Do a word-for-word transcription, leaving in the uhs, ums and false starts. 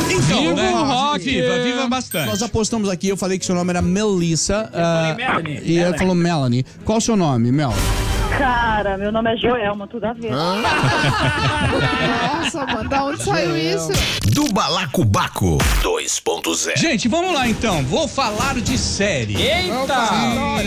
Então, Viva né? o rock! Viva, viva bastante. Nós apostamos aqui, eu falei que seu nome era Melissa. Eu ah, falei Melanie. E ela falou Melanie. Qual o seu nome, Mel? Cara, meu nome é Joelma, tudo a ver. Nossa, mano, da onde saiu isso? Do Balacobaco dois ponto zero. Gente, vamos lá então. Vou falar de série. Eita!